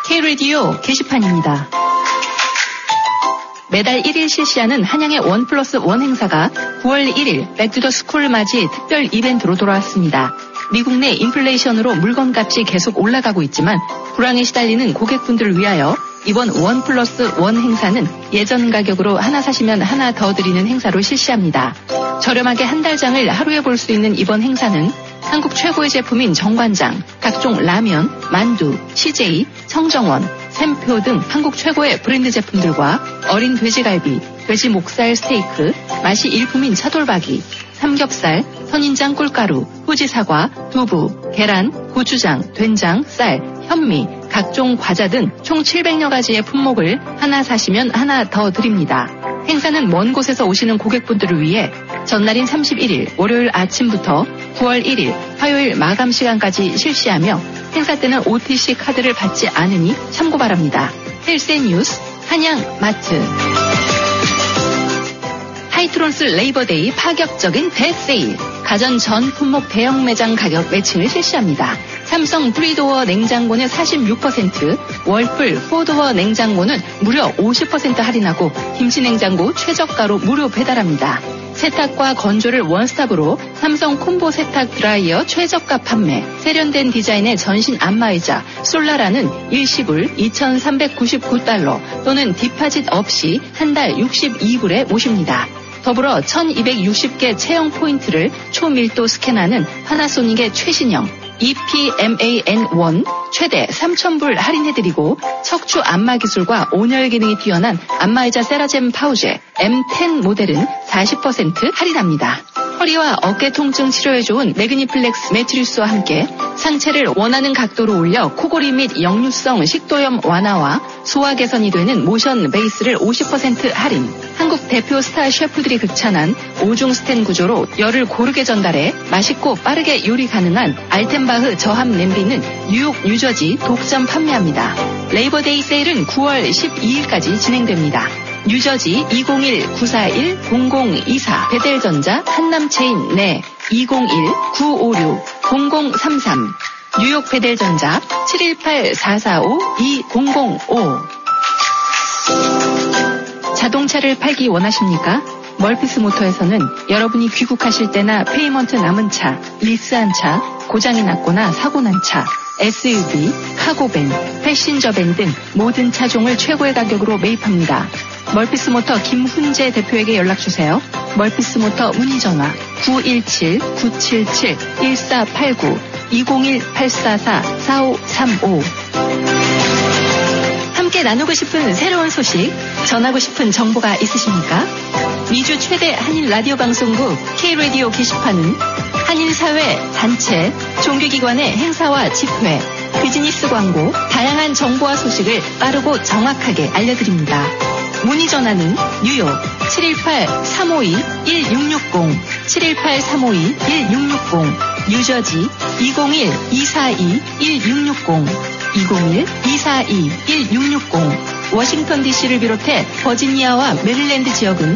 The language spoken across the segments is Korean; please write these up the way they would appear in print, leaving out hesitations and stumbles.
K-라디오 게시판입니다. 매달 1일 실시하는 한양의 1+1 행사가 9월 1일 백투더스쿨 맞이 특별 이벤트로 돌아왔습니다. 미국 내 인플레이션으로 물건값이 계속 올라가고 있지만 불황에 시달리는 고객분들을 위하여 이번 1+1 행사는 예전 가격으로 하나 사시면 하나 더 드리는 행사로 실시합니다. 저렴하게 한 달장을 하루에 볼 수 있는 이번 행사는 한국 최고의 제품인 정관장, 각종 라면, 만두, CJ, 청정원, 샘표 등 한국 최고의 브랜드 제품들과 어린 돼지갈비, 돼지 목살 스테이크, 맛이 일품인 차돌박이, 삼겹살, 선인장 꿀가루, 후지사과, 두부, 계란, 고추장, 된장, 쌀, 현미, 각종 과자 등 총 700여 가지의 품목을 하나 사시면 하나 더 드립니다. 행사는 먼 곳에서 오시는 고객분들을 위해 전날인 31일 월요일 아침부터 9월 1일 화요일 마감 시간까지 실시하며 행사 때는 OTC 카드를 받지 않으니 참고 바랍니다. 헬스앤뉴스 한양마트. 하이트론스 레이버데이 파격적인 대세일. 가전 전 품목 대형 매장 가격 매칭을 실시합니다. 삼성 3도어 냉장고는 46%, 월풀 4도어 냉장고는 무려 50% 할인하고 김치냉장고 최저가로 무료 배달합니다. 세탁과 건조를 원스톱으로 삼성 콤보 세탁 드라이어 최저가 판매, 세련된 디자인의 전신 안마의자 솔라라는 일시불 2,399달러 또는 디파짓 없이 한 달 62불에 모십니다. 더불어 1260개 체형 포인트를 초밀도 스캔하는 파나소닉의 최신형 EPMAN1 최대 3,000불 할인해드리고 척추 안마 기술과 온열 기능이 뛰어난 안마의자 세라젬 파우제 M10 모델은 40% 할인합니다. 허리와 어깨 통증 치료에 좋은 매그니플렉스 매트리스와 함께 상체를 원하는 각도로 올려 코골이 및 역류성 식도염 완화와 소화 개선이 되는 모션 베이스를 50% 할인. 한국 대표 스타 셰프들이 극찬한 5중 스텐 구조로 열을 고르게 전달해 맛있고 빠르게 요리 가능한 알텐바흐 저함 냄비는 뉴욕, 뉴저지 독점 판매합니다. 레이버데이 세일은 9월 12일까지 진행됩니다. 뉴저지 201-941-0024 베델전자 한남체인 내 201-956-0033 뉴욕 베델전자 718-445-2005 자동차를 팔기 원하십니까? 멀피스 모터에서는 여러분이 귀국하실 때나 페이먼트 남은 차, 리스한 차, 고장이 났거나 사고 난 차, SUV, 카고밴, 패신저밴 등 모든 차종을 최고의 가격으로 매입합니다. 멀피스 모터 김훈재 대표에게 연락주세요. 멀피스 모터 문의전화 917-977-1489 201-844-4535 함께 나누고 싶은 새로운 소식, 전하고 싶은 정보가 있으십니까? 미주 최대 한인 라디오 방송국 K-라디오 게시판은 한인사회, 단체, 종교기관의 행사와 집회, 비즈니스 광고, 다양한 정보와 소식을 빠르고 정확하게 알려드립니다. 문의 전화는 뉴욕 718-352-1660, 718-352-1660, 뉴저지 201-242-1660, 201-242-1660, 워싱턴 DC를 비롯해 버지니아와 메릴랜드 지역은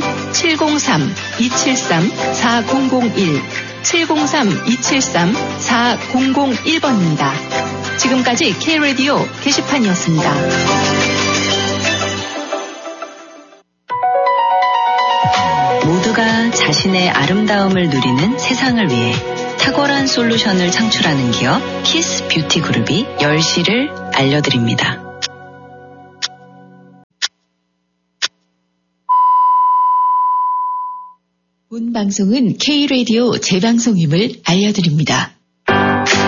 703-273-4001, 703-273-4001번입니다. 지금까지 K-라디오 게시판이었습니다. 모두가 자신의 아름다움을 누리는 세상을 위해 탁월한 솔루션을 창출하는 기업 키스 뷰티 그룹이 10시를 알려드립니다. 본 방송은 K-라디오 재방송임을 알려드립니다.